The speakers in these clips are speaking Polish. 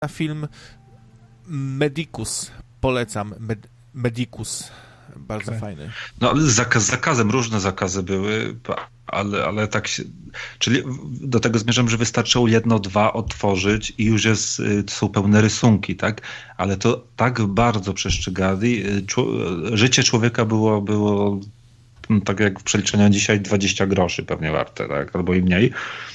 film Medicus. Polecam. Medicus. Bardzo fajny. No ale z zakazem, różne zakazy były, ale tak się... Czyli do tego zmierzam, że wystarczyło 1-2 otworzyć i już są pełne rysunki, tak? Ale to tak bardzo przestrzegali. Życie człowieka było no, tak jak w przeliczeniu dzisiaj 20 groszy pewnie warte, tak? Albo i mniej.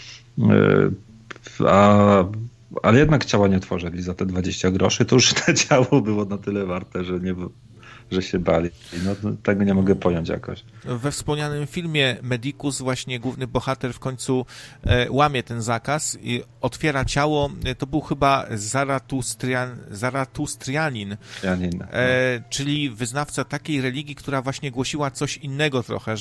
Ale jednak ciała nie tworzyli za te 20 groszy. To już to ciało było na tyle warte, że się bali. No, tego nie mogę pojąć jakoś. We wspomnianym filmie Medicus właśnie główny bohater w końcu łamie ten zakaz i otwiera ciało. To był chyba Zaratustrianin, czyli wyznawca takiej religii, która właśnie głosiła coś innego trochę,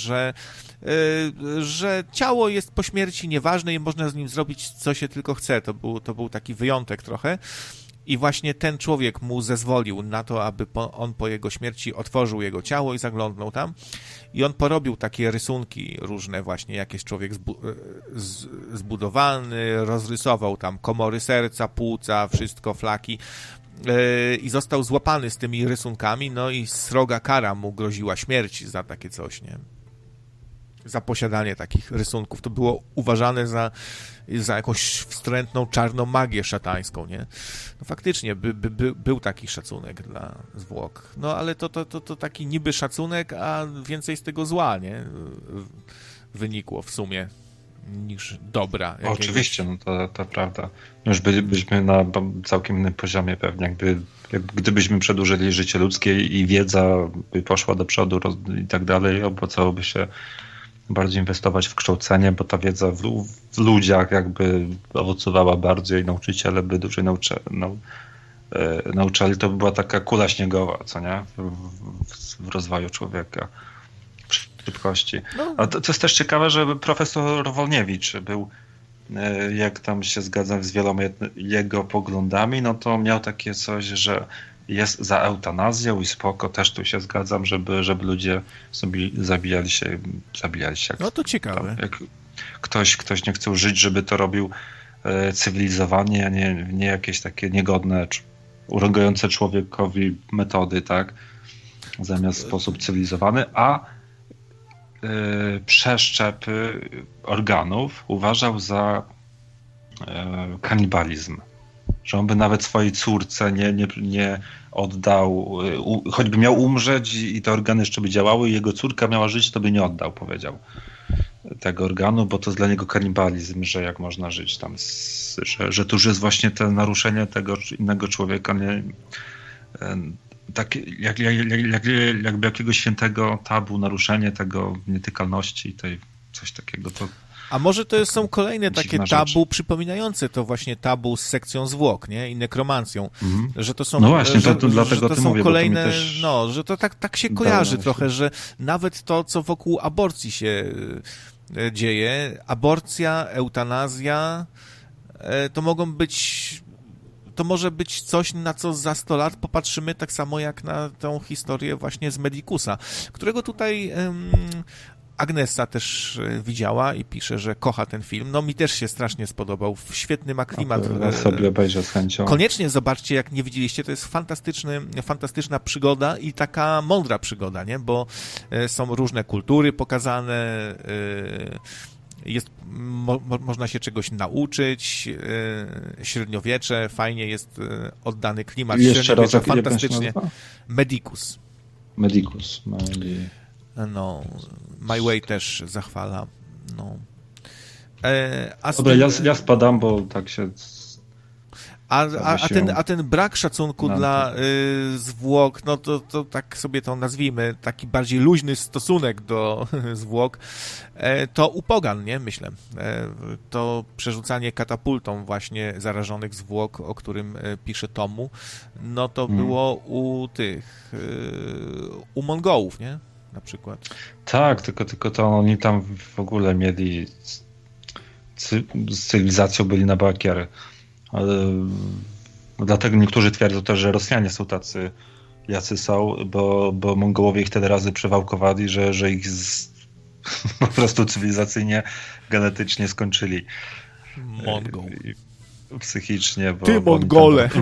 że ciało jest po śmierci nieważne i można z nim zrobić co się tylko chce. To był taki wyjątek trochę. I właśnie ten człowiek mu zezwolił na to, aby on po jego śmierci otworzył jego ciało i zaglądnął tam. I on porobił takie rysunki różne właśnie, jak jest człowiek zbudowany, rozrysował tam komory serca, płuca, wszystko, flaki. I został złapany z tymi rysunkami, no i sroga kara mu groziła śmierć za takie coś, nie? Za posiadanie takich rysunków. To było uważane za jakąś wstrętną, czarną magię szatańską, nie? No faktycznie, był taki szacunek dla zwłok. No ale to taki niby szacunek, a więcej z tego zła, nie? Wynikło w sumie niż dobra. Oczywiście, no to prawda. Już bylibyśmy na całkiem innym poziomie pewnie, gdybyśmy przedłużyli życie ludzkie i wiedza by poszła do przodu i tak dalej, opłacałoby się bardziej inwestować w kształcenie, bo ta wiedza w ludziach jakby owocowała bardziej, nauczyciele by dłużej nauczali, to by była taka kula śniegowa, co nie? W rozwoju człowieka, w szybkości. A to jest też ciekawe, że profesor Wolniewicz był, jak tam się zgadzam z wieloma jego poglądami, no to miał takie coś, że jest za eutanazją i spoko, też tu się zgadzam, żeby ludzie sobie zabijali się. No to ciekawe. Jak ktoś nie chce żyć, żeby to robił cywilizowanie, a nie jakieś takie niegodne, urągające człowiekowi metody, tak? Zamiast w sposób cywilizowany, a przeszczepy organów uważał za kanibalizm. Że on by nawet swojej córce nie oddał, choćby miał umrzeć i te organy jeszcze by działały i jego córka miała żyć, to by nie oddał, powiedział, tego organu, bo to jest dla niego kanibalizm, że jak można żyć tam, że to już jest właśnie to naruszenie tego innego człowieka, nie, tak, jakby jakiegoś świętego tabu, naruszenie tego nietykalności, tej, coś takiego, to... A może to są kolejne takie tabu przypominające to właśnie tabu z sekcją zwłok, nie? I nekromancją. Że to są, no właśnie, dlatego to ty są mówię, kolejne, bo to mi też... no, że to tak się kojarzy trochę, że nawet to, co wokół aborcji się dzieje, aborcja, eutanazja, to może być coś, na co za 100 lat popatrzymy tak samo jak na tą historię właśnie z Medicusa, którego tutaj Agnieszka też widziała i pisze, że kocha ten film. No mi też się strasznie spodobał. Świetny ma klimat. Ja sobie obejrzę z chęcią. Koniecznie zobaczcie, jak nie widzieliście. To jest fantastyczna przygoda i taka mądra przygoda, nie? Bo są różne kultury pokazane, można się czegoś nauczyć, średniowiecze, fajnie jest oddany klimat średniowiecze, fantastycznie. Medicus. No, My Way też zachwala. No. Dobra, ja spadam, bo tak się... A ten brak szacunku dla zwłok, no to tak sobie to nazwijmy, taki bardziej luźny stosunek do zwłok, to upogan, nie? Myślę. To przerzucanie katapultą właśnie zarażonych zwłok, o którym pisze Tomu, no to było u Mongołów, nie? Na przykład. Tak, tylko to oni tam w ogóle mieli z cywilizacją byli na bakiery. Ale dlatego niektórzy twierdzą też, że Rosjanie są tacy, jacy są, bo Mongołowie ich tyle razy przewałkowali, że ich po prostu cywilizacyjnie, genetycznie skończyli. Mongol. Psychicznie. Ty Mongole!